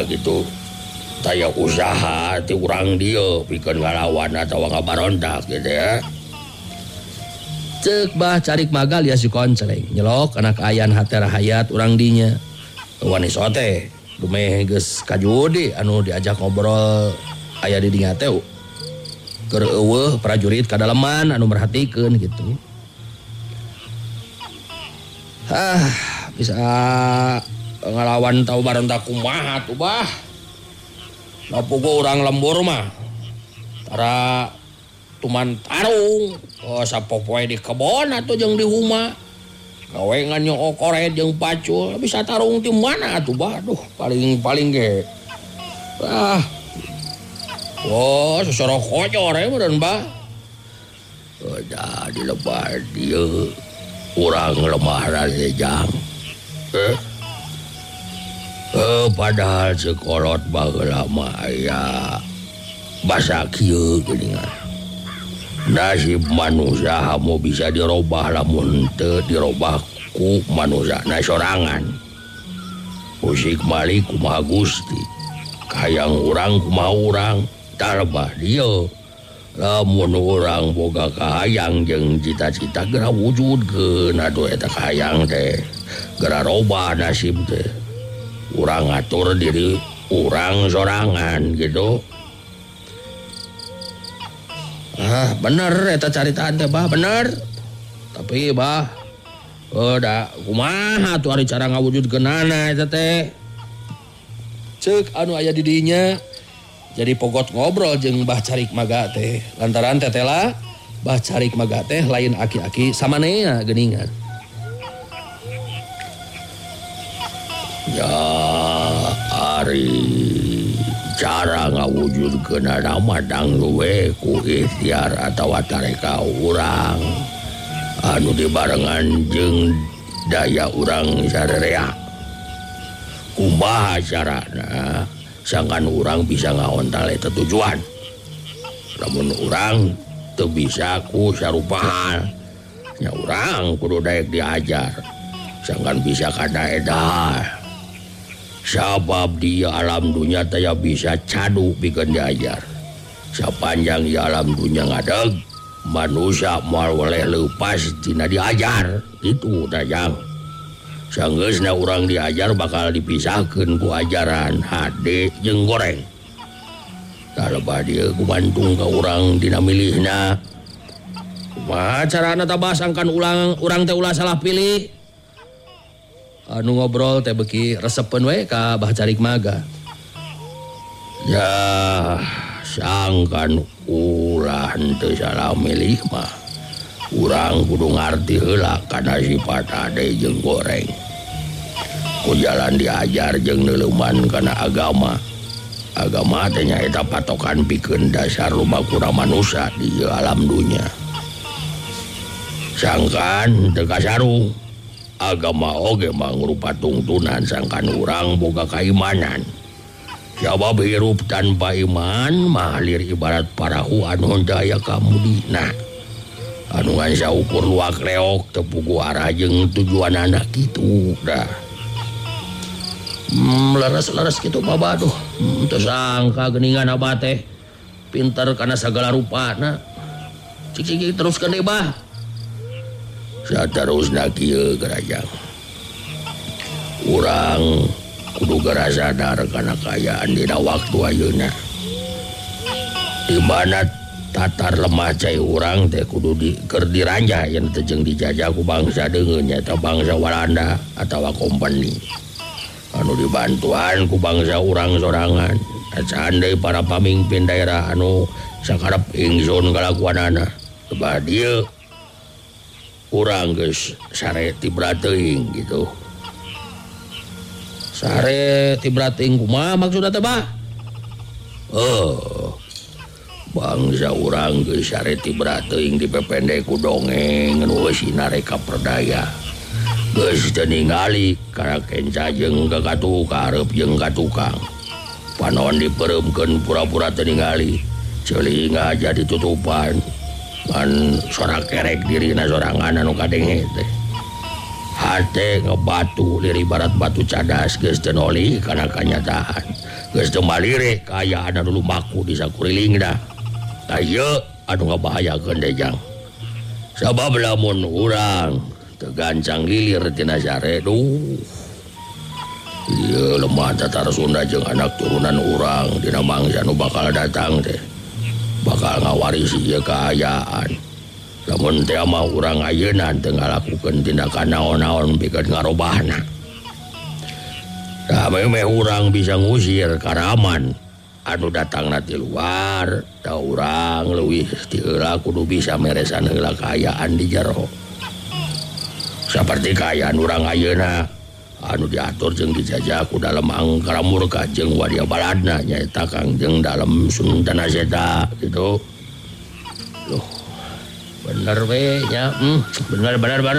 gitu taya usaha ti urang dia pikeun ngalawan atawa ngabarontak gitu ya. Cek bah carik magal ya si konceleng nyelok anak ayan hatera hayat urang dinya. Wani sote Dumeh geus kajudi anu diajak ngobrol aya di dinya teh. Keur eueuh prajurit kadaleman anu merhatikeun gitu. Bisa ngalawan tahu barontak kumaha tuh bah. Lapugo urang lembur mah. Tara tuman tarung. Sapopoe di kebon atau jeung di huma. Gawengan nyok koret jeung pacul bisa tarung di mana atuh bah. Aduh paling ge. Sesorok kocor ya meureun bah. Udah dilebah dieu. Urang lemah rajang. Padahal sekolot baheula mah aya basa kieu geuningan. Nasib manusia mau bisa dirobah lamun teu dirobah ku manusana sorangan. Musik malik kumaha Gusti. Kayang urang kumaha urang. Talbah dieu. Lamun urang boga kahayang jeung cita-cita geura wujudkeun atuh eta kahayang teh. Geura robah nasib teh. Urang ngatur diri urang sorangan gitu. Bener eta caritaan teh bah bener. Tapi bah da kumaha tuh ari cara ngawujudkeunana eta teh. Ceuk anu aya di dinya jadi pogot ngobrol jeung Bah Carik Maga teh. Lantaran tetela Bah Carik Maga teh lain aki-aki samanea geuningan. Ya ari cara ngawujudkeunana mah danglu we ku ikhtiar atawa tareka urang anu dibarengan jeung daya urang sarerea. Kumaha carana sangkan urang bisa ngaontal eta tujuan. Lamun urang teu bisa ku sarupa hal nya urang kudu daek diajar sangkan bisa kana edah. Sabab di alam dunia taya bisa cadu pikeun diajar. Sapanjang di alam dunia ngadeg manusia moal oleh leupas tina diajar itu dayang. Sanggeusna urang diajar bakal dipisahkeun ku ajaran hade jeung goreng. Talebah dieu gumantung ka urang dina milihna. Kumaha carana tabah sangkan urang teh ulah salah pilih. Anu ngobrol teh beuki resepeun we ka Bah Carik Maga. Ya sangkan ulah henteu salah milih mah. Urang kudu ngarti heula kana sifat hade jeung goreng. Ku jalan diajar jeung neuleuman kana agama. Agama teh nyaeta patokan pikeun dasar lumakuna manusia di alam dunia. Sangkan teu kasarung agama oge mah ngrupa tungtunan sangkan urang boga kaimanan. Sabab hirup tanpa iman mah lir ibarat parahu anu daya kamudina. Anu ngan saukur luak leok teu puguh arah jeung tujuanana kitu dah. Leres-leres kitu Baba aduh. Teu sangka geuningan abah teh pinter kana sagala rupana. Cik teruskeun deui Bah. Saterusna kieu gerajang. Urang kudu gara sadar kana kaayaan dina waktu ayeuna. Di mana tatar lemah cai urang teh kudu keur diranjah yen teu jeung dijajah ku bangsa deungeun nyaeta bangsa Walanda atawa kompeni. Anu dibantuan ku bangsa urang sorangan. Seandai para pamimpin daerah anu sakarep ingsun kalakuanana. Tebah dieu urang geus sare tibra teuing gitu. Sare tibra teuing kumaha maksudna teh Bah? Bangsa urang geus sare tibra teuing dipepende ku dongeng anu eusina reka perdaya. Geus teu ningali kana kenca jeung kakatu kareup jeung katukang. Panaon dipereumkeun pura-pura teu ningali, ceulinga jadi tutupan. Ngan sorak kerek dirina sorangan anu kadenge teh. Hate ngebatu lir ibarat batu cadas geus teu nolih kana kanyataan. geus teu malire kaayaan anu lumaku di sakuriling dah. Ayo anu ngabahayakeun deh jang. Sabab lamun urang teu gancang lilir tina sare duh. Ieu lemah tatar Sunda jeung anak turunan urang dina mangsa nu bakal datang teh. Bakal ngawarisi ieu kaayaan. Lamun teh mah urang ayeuna teu ngalakukeun tindakan naon-naon pikeun ngarobahna. Da meh urang bisa ngusir karaman anu datang ti luar, da urang leuwih ti heula kudu bisa meresan heula kaayaan di jero. Saperti kaayaan urang ayeuna anu diatur jeung dijajah ku dalam angkara murka jeung wadia baladna nyaeta Kangjeng dalam Sundana Seta gitu. Loh, bener we nya. Bener.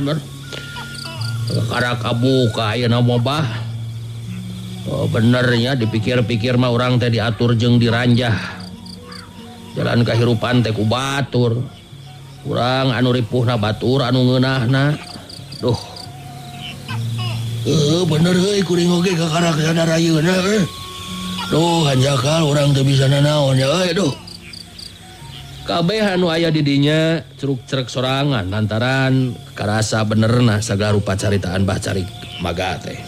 Kara kabuka ayeuna mah bah. Oh, benernya dipikir-pikir mah orang teh diatur jeung diranjah. Jalan kahirupan teh ku batur. Urang anu ripuhna batur anu ngeunahna. Duh. Bener euy kuring oge kakara sadar ayeuna. Duh, hanjakal urang teu bisa nanaon ya euy duh. Kabeh anu aya di dinya ceruk-cerek sorangan lantaran karasa benerna sagala rupa caritaan Bah Carik Maga teh.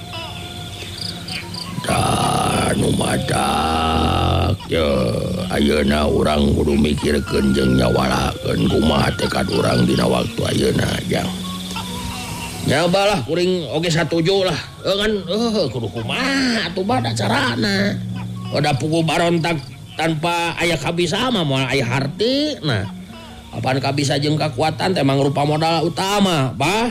Anu madak ya ayeuna urang kudu mikirkeun jeung nyawalakeun kumaha tekad urang dina waktu ayeuna jang. Nyabalah kuring oge satuju lah. Kan kudu kumaha atuh bada carana. Oda pugu barontak tanpa aya kabisa mah moal aya harti. Nah, apaan kabisa jeung kakuatan teh mangrupa modal utama, Bah.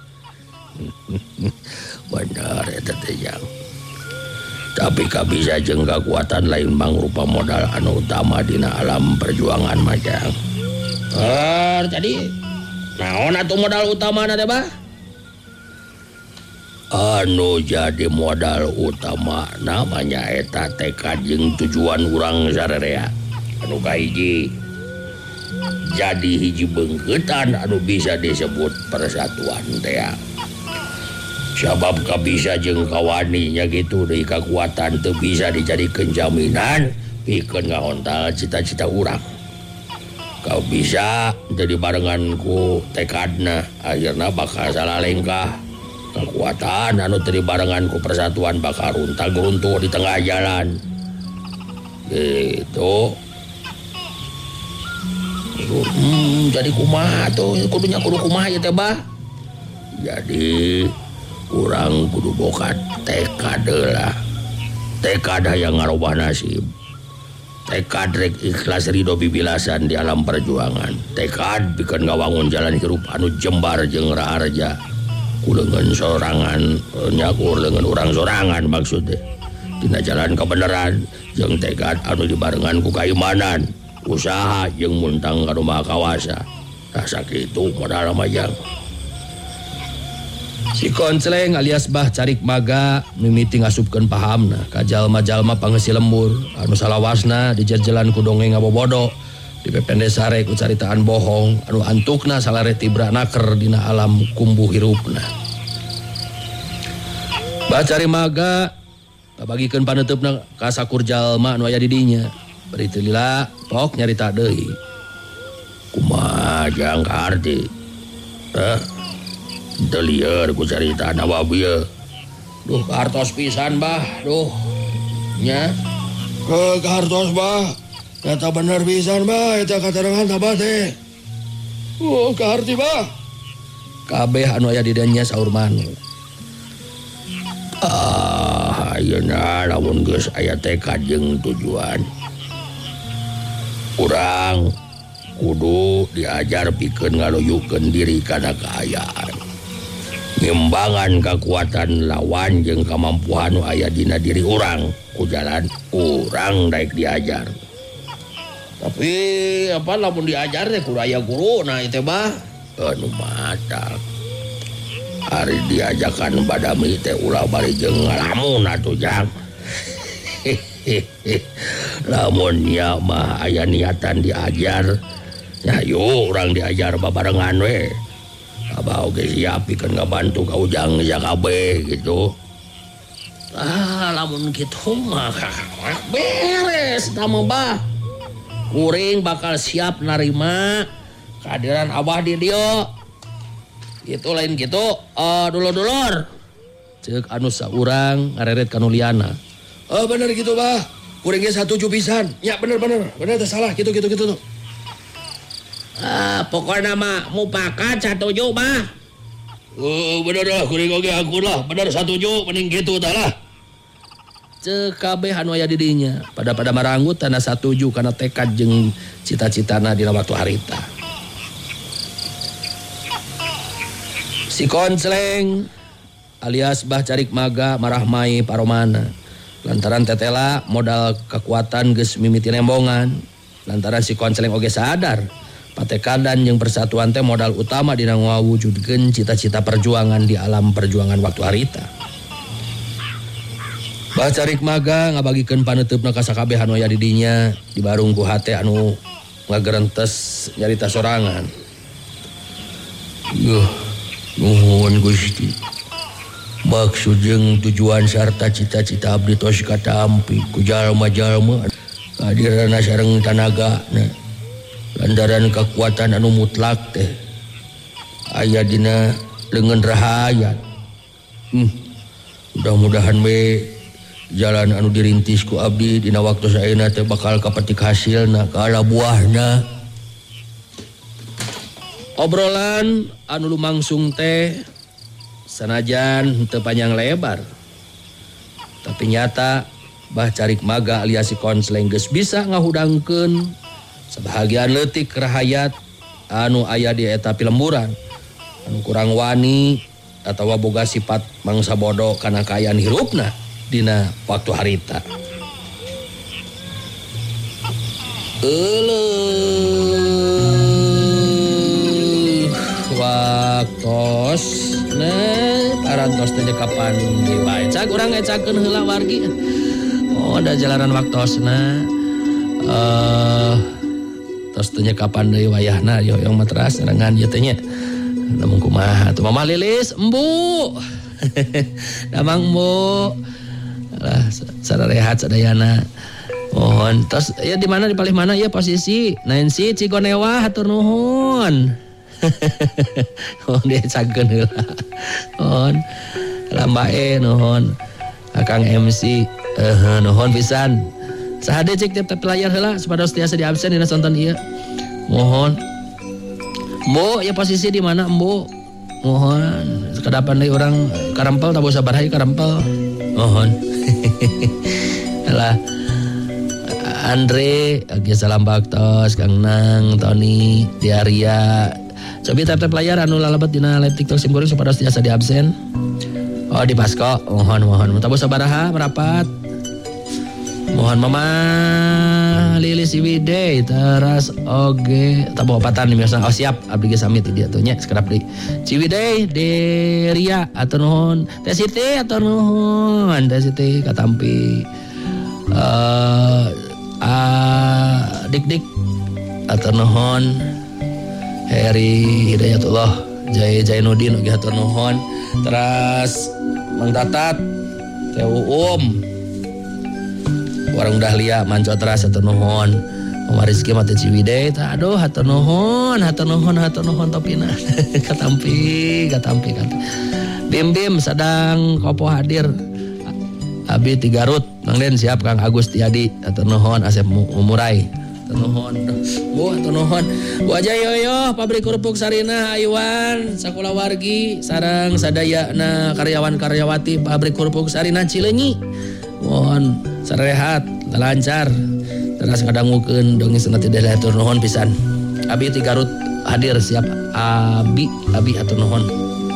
Bener eta teh jang. Tapi kabisa jeung kakuatan lain mangrupa modal anu utama dina alam perjuangan majang. Jadi naon atuh modal utamana teh Bah? Anu jadi modal utama namanya eta tekad jeung tujuan urang sarerea. Anu kahiji jadi hiji beungkeutan anu bisa disebut persatuan teh. Sabab kabisa jeung kawaninya gitu deui kakuatan teu bisa dijadikeun jaminan pikeun ngahontal cita-cita urang. Kabisa teu dibarengan ku tekadna akhirna bakal salalengkah. Kekuatan anu teu dibarengan ku persatuan bakal runtuh di tengah jalan. Gitu. Jadi kumaha tuh kudunya kudu kumaha ya teh Bah. Jadi urang kudu boga tekad lah. Tekad hayang ngarobah nasib. Tekad rek ikhlas ridho bibilasan di alam perjuangan. Tekad pikeun ngawangun jalan hirup anu jembar jeung raharja. Kulengan sorangan nyakur dengan urang sorangan maksudnya. Dina jalan kebenaran jeung tekad anu dibarengan ku kaimanan, usaha jeung muntang kanu maha kawasa. Tah sakitu modal majang. Si Konceleng alias Bah Carik Maga mimiti ngasupkeun pahamna ka jalma-jalma pangeusih lembur anu salawasna dijerjelan ku dongeng abobodo dipepende sare ku caritaan bohong anu antukna salare tibra naker dina alam kumbu hirupna. Bah Carik Maga bagikeun paneutupna ka sakur jalma anu aya di dinya. Bari teu lila tok nyarita deui. Kumaha jang ka arti? Teu lieur ku carita nawabieu. Duh kartos pisan Bah, duh. Nya. Kartos Bah. Eta bener pisan Bah, eta katerangan Abah teh. Kaharti Bah. Kabeh anu aya di dinya saur manuk. Ayeuna lamun geus aya tekad jeung tujuan. Urang kudu diajar pikeun ngaluyukeun diri kana kaayaan. Ngimbangan kekuatan lawan jeung kamampuan nu aya dina diri urang ku jalan urang daek diajar. Tapi apa lamun diajar teh kudu aya guruna ieu teh Bah. Anu matak. Ari diajakan badami teh ulah bari jeung ngalamun atuh jang. Lamun nya mah aya niatan diajar, nya yuk urang diajar babarengan we. Abah oge siap pikeun ngabantu ka ujang sakabeh gitu. Lamun gitu mah beres tama bah. Kuring bakal siap narima kehadiran Abah di dia. Itu lain gitu. Dulur-dulur. Ceuk anu saurang ngareret kanu liana. Bener gitu bah. Kuringnya 1 pisan. Ya bener teh salah gitu tuh. Pokoknya mah mupakat 1 bah. Bener lah kuring oge aku lah. Bener 1 mending gitu tah lah. Ceuk kabeh anu aya di dinya pada maranggut tanda 1 karena tekad jeung cita-citana dina waktu harita. Si Konsleng alias Bah Carik Maga marah mai paromana. Lantaran tetela modal kekuatan geus mimiti nembongan. Lantaran si Konsleng oge sadar patekadan jeung persatuan teh modal utama dina ngawujudkeun cita-cita perjuangan di alam perjuangan waktu harita. Bah Carik Maga ngabagikeun paneutupna ka sakabeh anu aya di dinya dibarung ku hate anu ngagerentes nyarita sorangan. Nuhun Gusti. Maksud jeung tujuan sarta cita-cita abdi tos katampi ku jalma-jalma kadirana sareng tanagana. Lantaran kekuatan anu mutlak teh aya dina leungeun rahayat. Mudah-mudahan we jalan anu dirintis ku abdi dina waktu saeuna teh bakal kapetik hasilna kaala buahna. Obrolan anu lumangsung teh sanajan teu panjang lebar, tapi nyata Bah Carik Maga alias si Konsleng geus bisa ngahudangkeun sebahagian leutik rahayat anu aya di eta pilemburan anu kurang wani atawa boga sifat mangsa bodoh kana kaayaan hirupna dina waktu harita. Waktos parantos teh kapan diwae cak urang ecakeun heula wargi. Ada jalanan waktosna tos teh kapan deui wayahna yang matras serangan ieu teh nya. Namun kumaha tuh Mama Lilis, embu. Damang embu. Lah sararehat sadayana. Mohon tos ya di mana di palih mana ya posisi Nancy Cigonewa hatur nuhun. Oh dia cageun heula. Nuhun. Lambae nuhun. Akang MC nuhun pisan. Sahade cek tiap layar heula supados tiasa di absen dina sonton ieu. Mohon. Embu ya posisi di mana embu? Mohon. Sekadapan deui urang karempel tabu sabar hayu karempel. Mohon. Lah Andre, lagi salam baktos, Kang Nang, Tony, Diaria. Cobi tap-tap layar anu lalebet dina live TikTok sim goreng supados tiasa di absen. Oh di Pasko, mohon. Tabu sabaraha merapat. Mohon Mama Lilis Iwide teras oge tabu opatan biasa. Oh siap abdi ge sami ti dieu teh nya sekedap deui. Ciwidey Deria atur nuhun. Teh Siti atur nuhun. Teh Siti katampi. Dik atur nuhun. Heri Hidayatullah Jainuddin oge atur nuhun. Teras Mang Tatat Teh Warung Dahlia Manco teras hatur nuhun. Mama Rizky mati Ciwidey tah aduh hatur nuhun topina. katampi. Bim sadang kopo hadir. Abi ti Garut Mang Den siap Kang Agus Tiadi hatur nuhun Asep Umurai hatur nuhun. Bu hatur nuhun. Bu aja yoyo pabrik kerupuk Sarina Aywan sakola wargi sareng sadayana karyawan-karyawati pabrik kerupuk Sarina Cileunyi. Mohon sarehat lancar teras ngadangukeun dongeng teh deh hatur nuhun pisan. Abi ti Garut hadir siap abi hatur nuhun.